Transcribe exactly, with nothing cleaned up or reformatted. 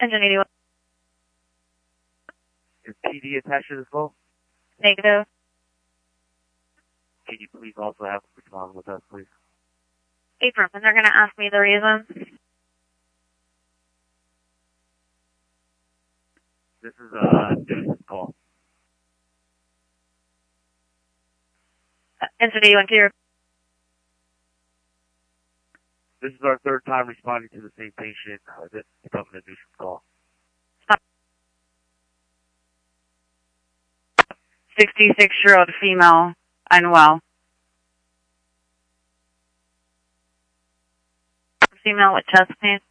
Engine eighty-one. Is P D attached to this call? Negative. Can you please also have respond with us, please? Affirm. And they're going to ask me the reason. This is a nuisance call. Uh, Engine eighty-one, clear. This is our third time responding to the same patient. Uh, this is becoming a nuisance call. sixty-six-year-old female, unwell. Female with chest pain.